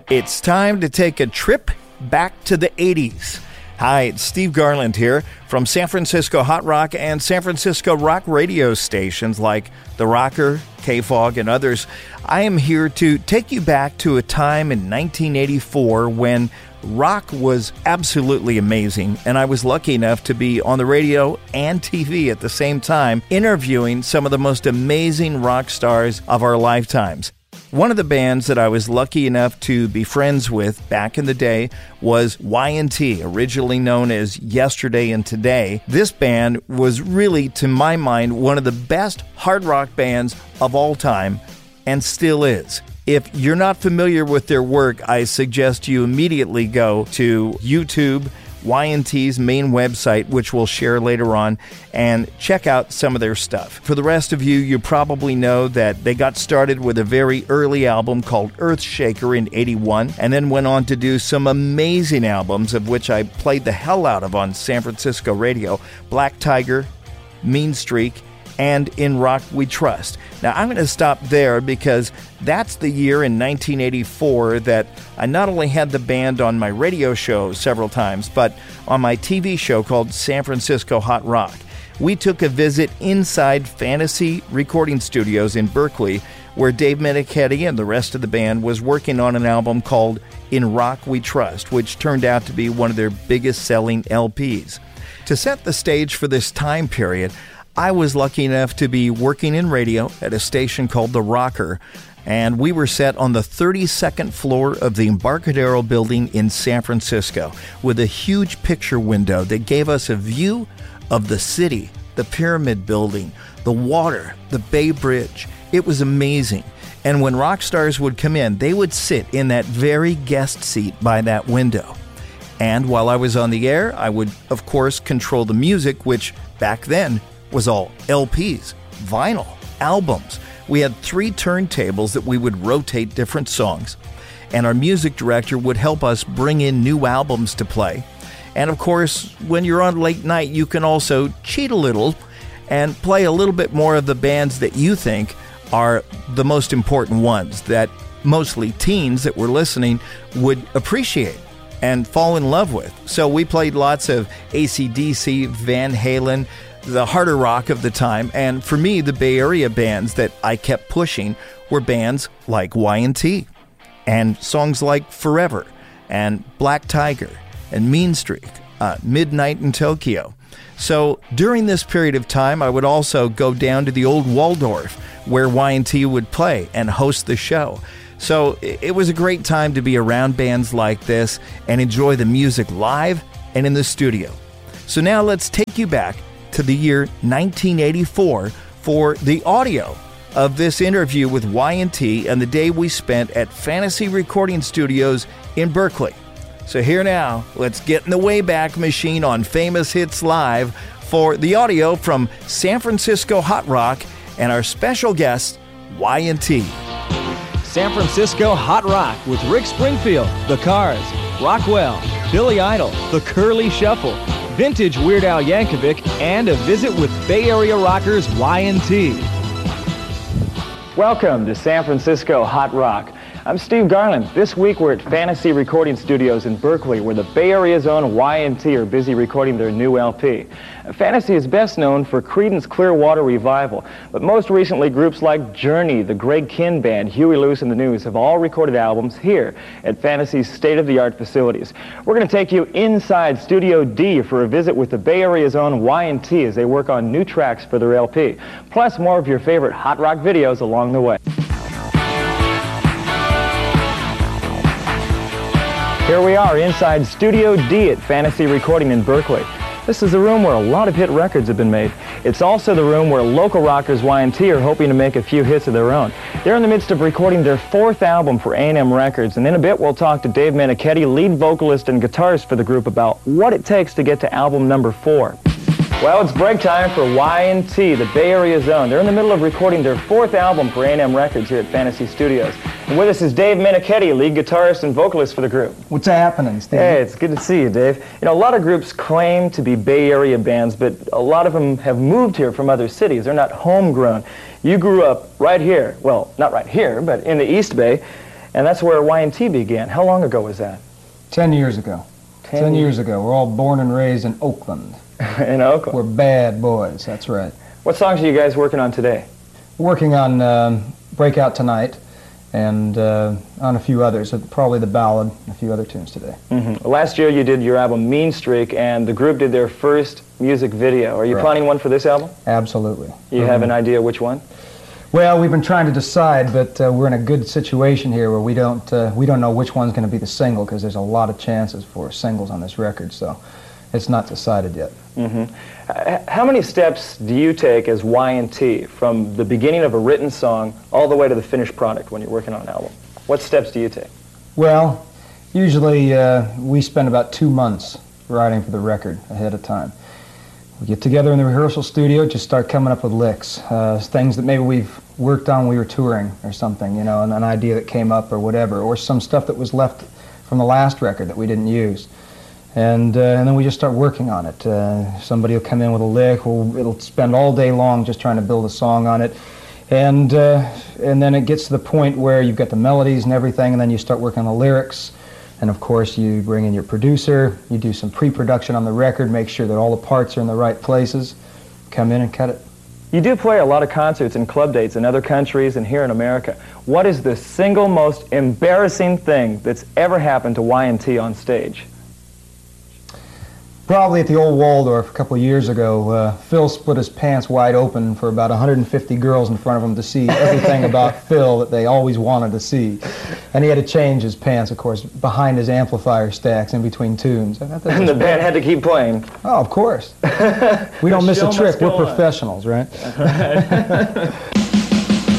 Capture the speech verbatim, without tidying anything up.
It's time to take a trip back to the eighties. Hi, it's Steve Garland here from San Francisco Hot Rock and San Francisco rock radio stations like The Rocker, K-Fog, and others. I am here to take you back to a time in nineteen eighty-four when rock was absolutely amazing, and I was lucky enough to be on the radio and T V at the same time interviewing some of the most amazing rock stars of our lifetimes. One of the bands that I was lucky enough to be friends with back in the day was Y and T, originally known as Yesterday and Today. This band was really, to my mind, one of the best hard rock bands of all time, and still is. If you're not familiar with their work, I suggest you immediately go to YouTube, Y and T's main website, which we'll share later on, and check out some of their stuff. For the rest of you, you probably know that they got started with a very early album called Earthshaker in eighty-one, and then went on to do some amazing albums, of which I played the hell out of on San Francisco radio: Black Tiger, Mean Streak, and In Rock We Trust. Now, I'm going to stop there because that's the year in nineteen eighty-four that I not only had the band on my radio show several times, but on my T V show called San Francisco Hot Rock. We took a visit inside Fantasy Recording Studios in Berkeley, where Dave Meniketti and the rest of the band was working on an album called In Rock We Trust, which turned out to be one of their biggest selling L Ps. To set the stage for this time period, I was lucky enough to be working in radio at a station called The Rocker, and we were set on the thirty-second floor of the Embarcadero building in San Francisco with a huge picture window that gave us a view of the city, the Pyramid Building, the water, the Bay Bridge. It was amazing. And when rock stars would come in, they would sit in that very guest seat by that window. And while I was on the air, I would, of course, control the music, which back then was all L Ps, vinyl, albums. We had three turntables that we would rotate different songs, and our music director would help us bring in new albums to play. And of course, when you're on late night, you can also cheat a little and play a little bit more of the bands that you think are the most important ones, that mostly teens that were listening would appreciate and fall in love with. So we played lots of A C D C, Van Halen, the harder rock of the time, and for me, the Bay Area bands that I kept pushing were bands like Y and T, and songs like Forever, and Black Tiger, and Mean Streak, uh, Midnight in Tokyo. So during this period of time, I would also go down to the old Waldorf, where Y and T would play and host the show. So it was a great time to be around bands like this and enjoy the music live and in the studio. So now let's take you back to the year nineteen eighty-four for the audio of this interview with Y and T and the day we spent at Fantasy Recording Studios in Berkeley. So here now, let's get in the Wayback Machine on Famous Hits Live for the audio from San Francisco Hot Rock and our special guest, Y and T. San Francisco Hot Rock with Rick Springfield, The Cars, Rockwell, Billy Idol, The Curly Shuffle, vintage Weird Al Yankovic, and a visit with Bay Area rockers Y and T. Welcome to San Francisco Hot Rock. I'm Steve Garland. This week we're at Fantasy Recording Studios in Berkeley, where the Bay Area's own Y and T are busy recording their new L P. Fantasy is best known for Creedence Clearwater Revival, but most recently groups like Journey, the Greg Kihn Band, Huey Lewis and the News have all recorded albums here at Fantasy's state-of-the-art facilities. We're going to take you inside Studio D for a visit with the Bay Area's own Y and T as they work on new tracks for their L P, plus more of your favorite hot rock videos along the way. Here we are inside Studio D at Fantasy Recording in Berkeley. This is the room where a lot of hit records have been made. It's also the room where local rockers Y and T are hoping to make a few hits of their own. They're in the midst of recording their fourth album for A and M Records, and in a bit we'll talk to Dave Meniketti, lead vocalist and guitarist for the group, about what it takes to get to album number four. Well, it's break time for Y and T, the Bay Area Zone. They're in the middle of recording their fourth album for A and M Records here at Fantasy Studios. And with us is Dave Meniketti, lead guitarist and vocalist for the group. What's happening, Steve? Hey, it's good to see you, Dave. You know, a lot of groups claim to be Bay Area bands, but a lot of them have moved here from other cities. They're not homegrown. You grew up right here. Well, not right here, but in the East Bay. And that's where Y and T began. How long ago was that? Ten years ago. Ten, Ten years ago. We're all born and raised in Oakland. In Oakland? We're bad boys, that's right. What songs are you guys working on today? Working on um, Breakout Tonight and uh, on a few others, probably the ballad, and a few other tunes today. Mm-hmm. Last year you did your album Mean Streak, and the group did their first music video. Are you right. planning one for this album? Absolutely. You mm-hmm. have an idea which one? Well, we've been trying to decide, but uh, we're in a good situation here where we don't uh, we don't know which one's going to be the single, because there's a lot of chances for singles on this record, so it's not decided yet. Mm-hmm. Uh, how many steps do you take as Y and T from the beginning of a written song all the way to the finished product when you're working on an album? What steps do you take? Well, usually uh, we spend about two months writing for the record ahead of time. We get together in the rehearsal studio, just start coming up with licks, uh, things that maybe we've worked on when we were touring or something, you know, and an idea that came up or whatever, or some stuff that was left from the last record that we didn't use. And, uh, and then we just start working on it. Uh, somebody will come in with a lick, we'll, it'll spend all day long just trying to build a song on it. And, uh, and then it gets to the point where you've got the melodies and everything, and then you start working on the lyrics. And of course you bring in your producer, you do some pre-production on the record, make sure that all the parts are in the right places, come in and cut it. You do play a lot of concerts and club dates in other countries and here in America. What is the single most embarrassing thing that's ever happened to Y and T on stage? Probably at the old Waldorf a couple of years ago, uh, Phil split his pants wide open for about one hundred fifty girls in front of him to see everything about Phil that they always wanted to see. And he had to change his pants, of course, behind his amplifier stacks in between tunes. And the band had to keep playing. Oh, of course. We don't miss a trick. We're professionals, right?